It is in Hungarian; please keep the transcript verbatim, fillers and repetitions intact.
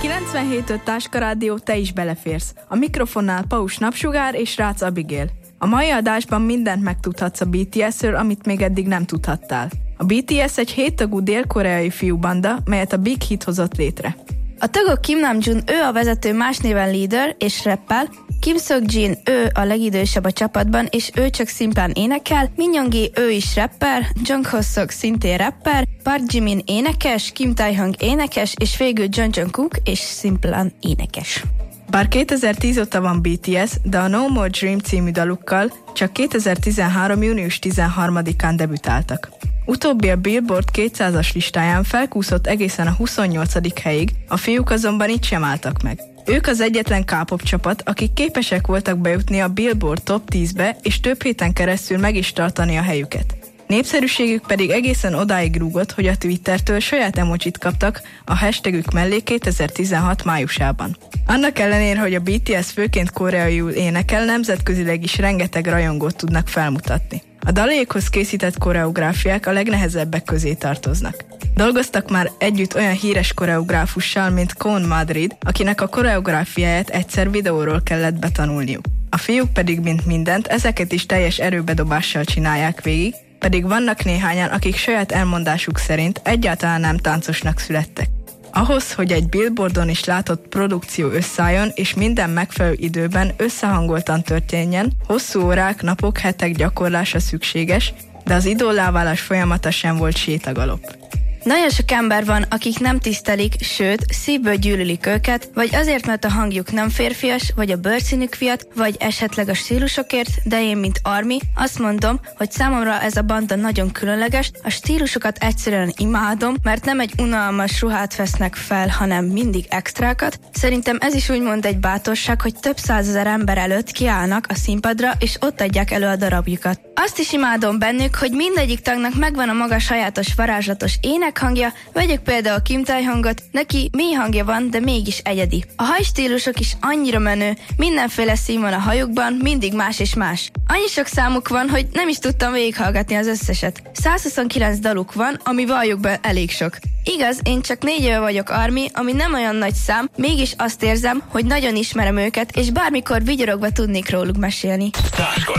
kilencvenhét öt Táska Rádió, te is beleférsz. A mikrofonnál Paus Napsugár és Rácz Abigail. A mai adásban mindent megtudhatsz a bé té es-ről, amit még eddig nem tudhattál. A bé té es egy héttagú dél-koreai fiúbanda, melyet a Big Hit hozott létre. A tagok Kim Namjoon, ő a vezető, más néven Leader és rappel, Kim Seokjin, ő a legidősebb a csapatban, és ő csak szimplán énekel, Min Young-gi, ő is rapper, Jung Ho-sok szintén rapper, Park Jimin énekes, Kim Tae-hyung énekes, és végül Jung Jungkook és szimplán énekes. Bár kétezer-tíz óta van bé té es, de a No More Dream című dalukkal csak kétezer-tizenhárom. június tizenharmadikán debütáltak. Utóbbi a Billboard kétszázas listáján felkúszott egészen a huszonnyolcadik helyig, a fiúk azonban itt sem álltak meg. Ők az egyetlen K-pop csapat, akik képesek voltak bejutni a Billboard top tízbe, és több héten keresztül meg is tartani a helyüket. Népszerűségük pedig egészen odáig rúgott, hogy a Twittertől saját emojit kaptak a hashtagük mellé kétezer-tizenhat. májusában. Annak ellenére, hogy a bé té es főként koreaiul énekel, nemzetközileg is rengeteg rajongót tudnak felmutatni. A daljaikhoz készített koreográfiák a legnehezebbek közé tartoznak. Dolgoztak már együtt olyan híres koreográfussal, mint Kon Madrid, akinek a koreográfiáját egyszer videóról kellett betanulniuk. A fiúk pedig, mint mindent, ezeket is teljes erőbedobással csinálják végig, pedig vannak néhányan, akik saját elmondásuk szerint egyáltalán nem táncosnak születtek. Ahhoz, hogy egy Billboardon is látott produkció összeálljon, és minden megfelelő időben összehangoltan történjen, hosszú órák, napok, hetek gyakorlása szükséges, de az idollá válás folyamata sem volt sétagalop. Nagyon sok ember van, akik nem tisztelik, sőt, szívből gyűlölik őket, vagy azért, mert a hangjuk nem férfias, vagy a bőrszínük fiat, vagy esetleg a stílusokért, de én, mint Army, azt mondom, hogy számomra ez a banda nagyon különleges, a stílusokat egyszerűen imádom, mert nem egy unalmas ruhát vesznek fel, hanem mindig extrákat. Szerintem ez is úgymond egy bátorság, hogy több százezer ember előtt kiállnak a színpadra, és ott adják elő a darabjukat. Azt is imádom bennük, hogy mindegyik tagnak megvan a maga sajátos varázslatos ének hangja, vegyük például Kim Tae-hyungot, neki mély hangja van, de mégis egyedi. A hajstílusok is annyira menő, mindenféle szín van a hajukban, mindig más és más. Annyi sok számuk van, hogy nem is tudtam végighallgatni az összeset. százhuszonkilenc daluk van, ami valljuk be elég sok. Igaz, én csak négy éve vagyok Army, ami nem olyan nagy szám, mégis azt érzem, hogy nagyon ismerem őket, és bármikor vigyorogva tudnék róluk mesélni.